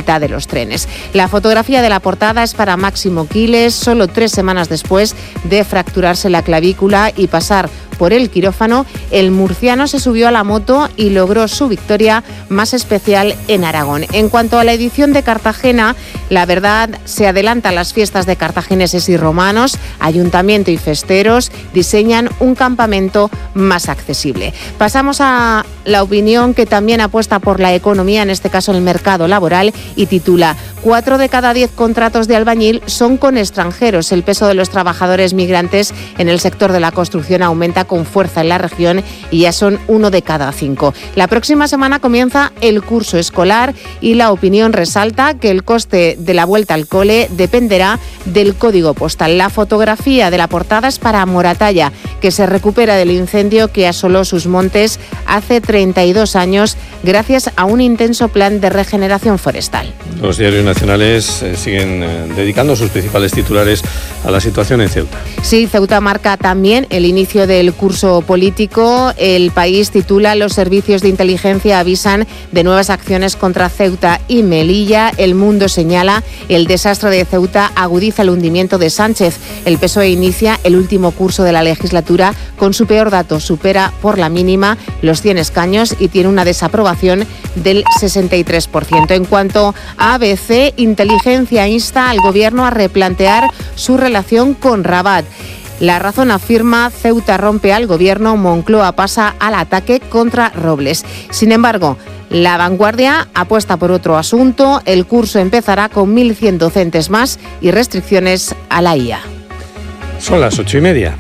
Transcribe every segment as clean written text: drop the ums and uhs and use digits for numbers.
mitad de los trenes. La fotografía de la portada es para Máximo Quiles, solo 3 semanas después de fracturarse la clavícula y pasar por el quirófano. El murciano se subió a la moto y logró su victoria más especial en Aragón. En cuanto a la edición de Cartagena, la verdad se adelanta a las fiestas de cartagineses y romanos. Ayuntamiento y festeros diseñan un campamento más accesible. Pasamos a la opinión que también apuesta por la economía, en este caso el mercado laboral, y titula: 4 de cada 10 contratos de albañil son con extranjeros. El peso de los trabajadores migrantes en el sector de la construcción aumenta con fuerza en la región y ya son 1 de cada 5. La próxima semana comienza el curso escolar y la opinión resalta que el coste de la vuelta al cole dependerá del código postal. La fotografía de la portada es para Moratalla, que se recupera del incendio que asoló sus montes hace 32 años gracias a un intenso plan de regeneración forestal. Los diarios nacionales siguen dedicando sus principales titulares a la situación en Ceuta. Sí, Ceuta marca también el inicio del curso político. El País titula: los servicios de inteligencia avisan de nuevas acciones contra Ceuta y Melilla. El Mundo señala: el desastre de Ceuta agudiza el hundimiento de Sánchez. El PSOE inicia el último curso de la legislatura con su peor dato, supera por la mínima los 100 escaños y tiene una desaprobación del 63%. En cuanto a ABC, Inteligencia insta al Gobierno a replantear su relación con Rabat. La Razón afirma: Ceuta rompe al Gobierno, Moncloa pasa al ataque contra Robles. Sin embargo, La Vanguardia apuesta por otro asunto. El curso empezará con 1.100 docentes más y restricciones a la IA. Son las 8:30.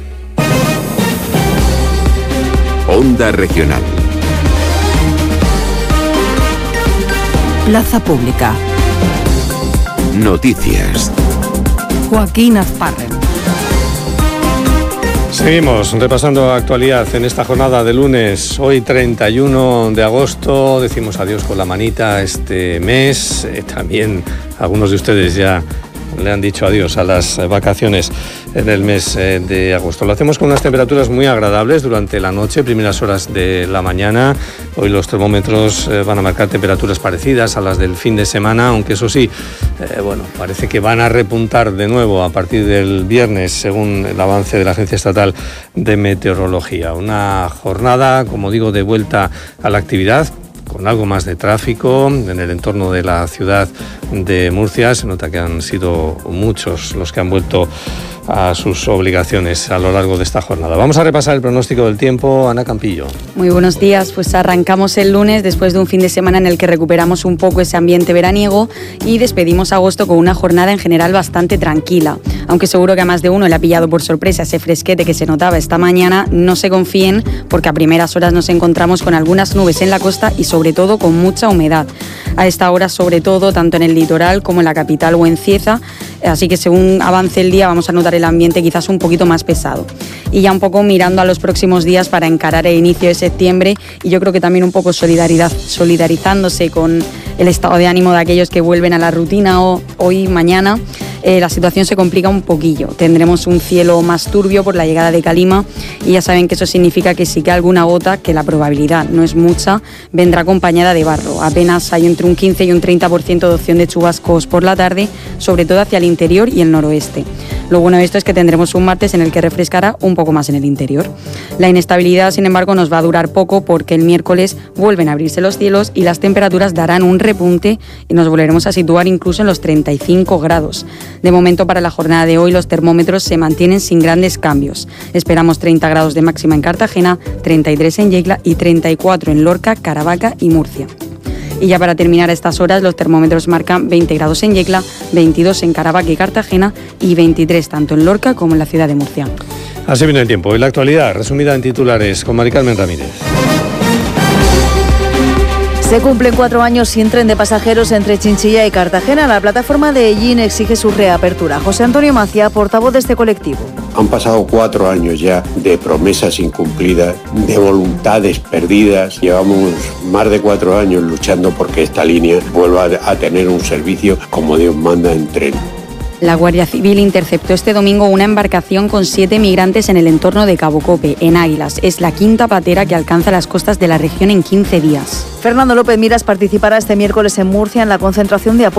Onda Regional. Plaza Pública. Noticias. Joaquín Azparren. Seguimos repasando actualidad en esta jornada de lunes, hoy 31 de agosto. Decimos adiós con la manita a este mes. También algunos de ustedes ya le han dicho adiós a las vacaciones en el mes de agosto. Lo hacemos con unas temperaturas muy agradables durante la noche, primeras horas de la mañana. Hoy los termómetros van a marcar temperaturas parecidas a las del fin de semana, aunque eso sí, parece que van a repuntar de nuevo a partir del viernes, según el avance de la Agencia Estatal de Meteorología. Una jornada, como digo, de vuelta a la actividad, con algo más de tráfico en el entorno de la ciudad de Murcia. Se nota que han sido muchos los que han vuelto a sus obligaciones a lo largo de esta jornada. Vamos a repasar el pronóstico del tiempo. Ana Campillo. Muy buenos días. Pues arrancamos el lunes después de un fin de semana en el que recuperamos un poco ese ambiente veraniego y despedimos agosto con una jornada en general bastante tranquila. Aunque seguro que a más de uno le ha pillado por sorpresa ese fresquete que se notaba esta mañana, no se confíen porque a primeras horas nos encontramos con algunas nubes en la costa y sobre todo con mucha humedad. A esta hora sobre todo tanto en el litoral como en la capital o en Cieza, así que según avance el día vamos a notar el ambiente quizás un poquito más pesado. Y ya un poco mirando a los próximos días para encarar el inicio de septiembre, y yo creo que también un poco solidarizándose con el estado de ánimo de aquellos que vuelven a la rutina hoy, mañana, la situación se complica un poquillo. Tendremos un cielo más turbio por la llegada de calima y ya saben que eso significa que si cae alguna gota, que la probabilidad no es mucha, vendrá acompañada de barro. Apenas hay entre un 15 y un 30% de opción de chubascos por la tarde, sobre todo hacia el interior y el noroeste. Lo bueno de esto es que tendremos un martes en el que refrescará un poco más en el interior. La inestabilidad, sin embargo, nos va a durar poco porque el miércoles vuelven a abrirse los cielos y las temperaturas darán un repunte y nos volveremos a situar incluso en los 35 grados. De momento, para la jornada de hoy, los termómetros se mantienen sin grandes cambios. Esperamos 30 grados de máxima en Cartagena, 33 en Yecla y 34 en Lorca, Caravaca y Murcia. Y ya para terminar a estas horas, los termómetros marcan 20 grados en Yecla, 22 en Caravaca y Cartagena y 23 tanto en Lorca como en la ciudad de Murcia. Así viene el tiempo. Y la actualidad, resumida en titulares, con Mari Carmen Ramírez. Se cumplen 4 años sin tren de pasajeros entre Chinchilla y Cartagena. La plataforma de Ellín exige su reapertura. José Antonio Macia, portavoz de este colectivo. Han pasado 4 años ya de promesas incumplidas, de voluntades perdidas. Llevamos más de 4 años luchando porque esta línea vuelva a tener un servicio como Dios manda en tren. La Guardia Civil interceptó este domingo una embarcación con 7 migrantes en el entorno de Cabo Cope, en Águilas. Es la quinta patera que alcanza las costas de la región en 15 días. Fernando López Miras participará este miércoles en Murcia en la concentración de apoyo